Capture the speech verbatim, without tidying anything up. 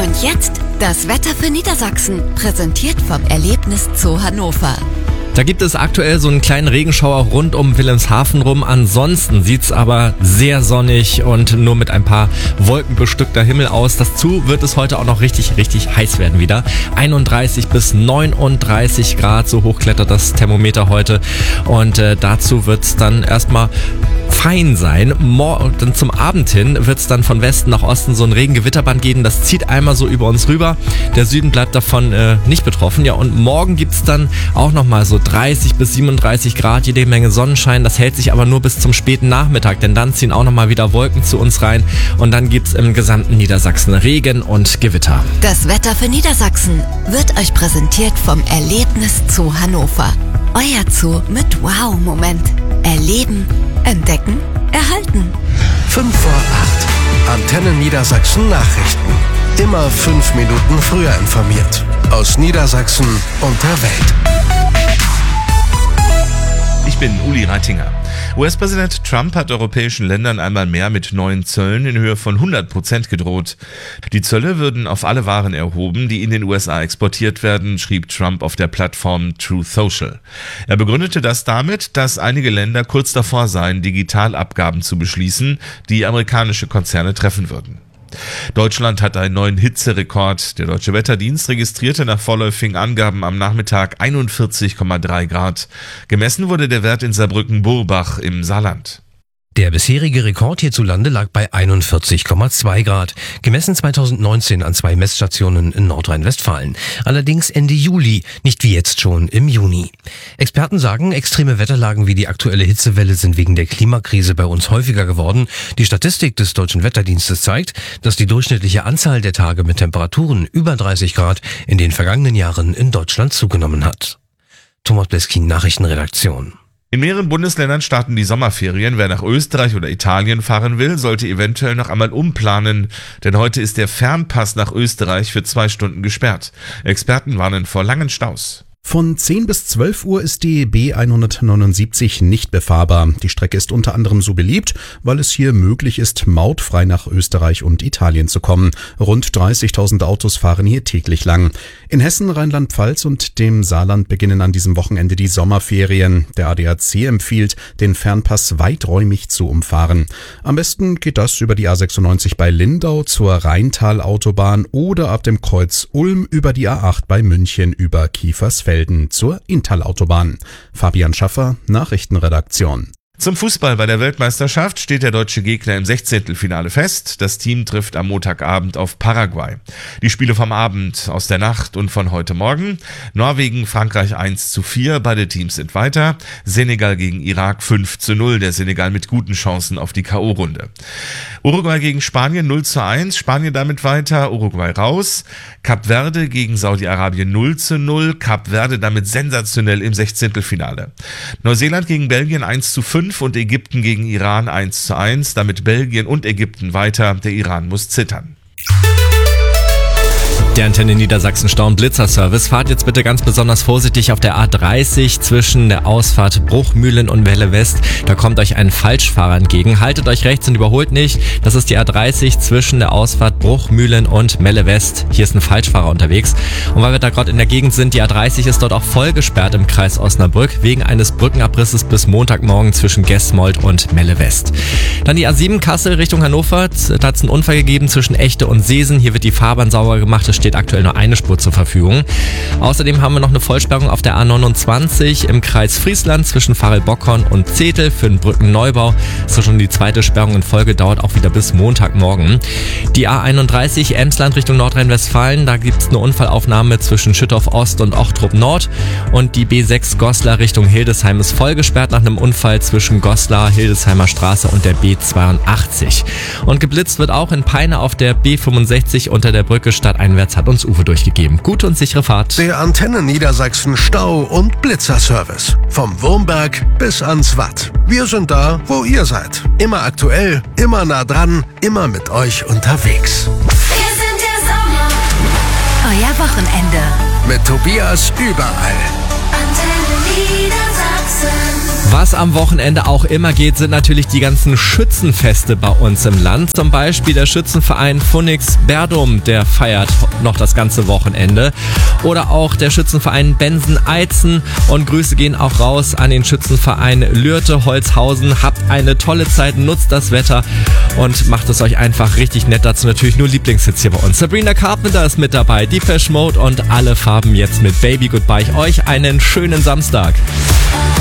Und jetzt das Wetter für Niedersachsen, präsentiert vom Erlebnis Zoo Hannover. Da gibt es aktuell so einen kleinen Regenschauer rund um Wilhelmshaven rum. Ansonsten sieht's aber sehr sonnig und nur mit ein paar Wolken bestückter Himmel aus. Dazu wird es heute auch noch richtig, richtig heiß werden wieder. einunddreißig bis neununddreißig Grad, so hoch klettert das Thermometer heute. Und äh, dazu wird's dann erstmal fein sein. Morgen zum Abend hin wird es dann von Westen nach Osten so ein Regengewitterband geben. Das zieht einmal so über uns rüber. Der Süden bleibt davon äh, nicht betroffen. Ja, und morgen gibt es dann auch nochmal so dreißig bis siebenunddreißig Grad, jede Menge Sonnenschein. Das hält sich aber nur bis zum späten Nachmittag, denn dann ziehen auch nochmal wieder Wolken zu uns rein. Und dann gibt es im gesamten Niedersachsen Regen und Gewitter. Das Wetter für Niedersachsen wird euch präsentiert vom Erlebnis Zoo Hannover. Euer Zoo mit Wow-Moment. Erleben, entdecken, erhalten. fünf vor acht. Antenne Niedersachsen Nachrichten. Immer fünf Minuten früher informiert. Aus Niedersachsen und der Welt. Ich bin Uli Reitinger. U S-Präsident Trump hat europäischen Ländern einmal mehr mit neuen Zöllen in Höhe von hundert Prozent gedroht. Die Zölle würden auf alle Waren erhoben, die in den U S A exportiert werden, schrieb Trump auf der Plattform Truth Social. Er begründete das damit, dass einige Länder kurz davor seien, Digitalabgaben zu beschließen, die amerikanische Konzerne treffen würden. Deutschland hat einen neuen Hitzerekord. Der Deutsche Wetterdienst registrierte nach vorläufigen Angaben am Nachmittag einundvierzig Komma drei Grad. Gemessen wurde der Wert in Saarbrücken-Burbach im Saarland. Der bisherige Rekord hierzulande lag bei einundvierzig Komma zwei Grad, gemessen zweitausendneunzehn an zwei Messstationen in Nordrhein-Westfalen. Allerdings Ende Juli, nicht wie jetzt schon im Juni. Experten sagen, extreme Wetterlagen wie die aktuelle Hitzewelle sind wegen der Klimakrise bei uns häufiger geworden. Die Statistik des Deutschen Wetterdienstes zeigt, dass die durchschnittliche Anzahl der Tage mit Temperaturen über dreißig Grad in den vergangenen Jahren in Deutschland zugenommen hat. Thomas Bleskin, Nachrichtenredaktion. In mehreren Bundesländern starten die Sommerferien. Wer nach Österreich oder Italien fahren will, sollte eventuell noch einmal umplanen. Denn heute ist der Fernpass nach Österreich für zwei Stunden gesperrt. Experten warnen vor langen Staus. Von zehn bis zwölf Uhr ist die B hundertneunundsiebzig nicht befahrbar. Die Strecke ist unter anderem so beliebt, weil es hier möglich ist, mautfrei nach Österreich und Italien zu kommen. Rund dreißigtausend Autos fahren hier täglich lang. In Hessen, Rheinland-Pfalz und dem Saarland beginnen an diesem Wochenende die Sommerferien. Der A D A C empfiehlt, den Fernpass weiträumig zu umfahren. Am besten geht das über die A sechsundneunzig bei Lindau zur Rheintalautobahn oder ab dem Kreuz Ulm über die A acht bei München über Kiefersfelden zur Inntal-Autobahn. Fabian Schaffer, Nachrichtenredaktion. Zum Fußball bei der Weltmeisterschaft steht der deutsche Gegner im Sechzehntelfinale fest. Das Team trifft am Montagabend auf Paraguay. Die Spiele vom Abend, aus der Nacht und von heute Morgen. Norwegen, Frankreich eins zu vier, beide Teams sind weiter. Senegal gegen Irak fünf zu null, der Senegal mit guten Chancen auf die K O-Runde. Uruguay gegen Spanien null zu eins, Spanien damit weiter, Uruguay raus. Kap Verde gegen Saudi-Arabien null zu null, Kap Verde damit sensationell im Sechzehntelfinale. Neuseeland gegen Belgien eins zu fünf und Ägypten gegen Iran eins zu eins, damit Belgien und Ägypten weiter, der Iran muss zittern. Der Antenne Niedersachsen Stau- und Blitzerservice. Fahrt jetzt bitte ganz besonders vorsichtig auf der A dreißig zwischen der Ausfahrt Bruchmühlen und Melle West. Da kommt euch ein Falschfahrer entgegen. Haltet euch rechts und überholt nicht. Das ist die A dreißig zwischen der Ausfahrt Bruchmühlen und Melle West. Hier ist ein Falschfahrer unterwegs. Und weil wir da gerade in der Gegend sind, die A dreißig ist dort auch voll gesperrt im Kreis Osnabrück wegen eines Brückenabrisses bis Montagmorgen zwischen Gesmold und Melle West. Dann die A sieben Kassel Richtung Hannover. Da hat es einen Unfall gegeben zwischen Echte und Seesen. Hier wird die Fahrbahn sauber gemacht. Es steht aktuell nur eine Spur zur Verfügung. Außerdem haben wir noch eine Vollsperrung auf der A neunundzwanzig im Kreis Friesland zwischen Varel-Bockhorn und Zetel für den Brückenneubau. Das ist schon die zweite Sperrung in Folge, dauert auch wieder bis Montagmorgen. Die A einunddreißig Emsland Richtung Nordrhein-Westfalen, da gibt es eine Unfallaufnahme zwischen Schüttorf Ost und Ochtrup Nord. Und die B sechs Goslar Richtung Hildesheim ist voll gesperrt nach einem Unfall zwischen Goslar, Hildesheimer Straße und der B zweiundachtzig. Und geblitzt wird auch in Peine auf der B fünfundsechzig unter der Brücke stadteinwärts, hat uns Uwe durchgegeben. Gute und sichere Fahrt. Der Antenne Niedersachsen Stau- und Blitzerservice. Vom Wurmberg bis ans Watt. Wir sind da, wo ihr seid. Immer aktuell, immer nah dran, immer mit euch unterwegs. Wir sind der Sommer. Euer Wochenende. Mit Tobias überall. Antenne Niedersachsen. Was am Wochenende auch immer geht, sind natürlich die ganzen Schützenfeste bei uns im Land. Zum Beispiel der Schützenverein Phoenix Berdum, der feiert noch das ganze Wochenende. Oder auch der Schützenverein Bensen-Eizen. Und Grüße gehen auch raus an den Schützenverein Lürte-Holzhausen. Habt eine tolle Zeit, nutzt das Wetter und macht es euch einfach richtig nett. Dazu natürlich nur Lieblingshits hier bei uns. Sabrina Carpenter ist mit dabei, Depeche Mode und Alle Farben jetzt mit Baby Goodbye. Euch einen schönen Samstag.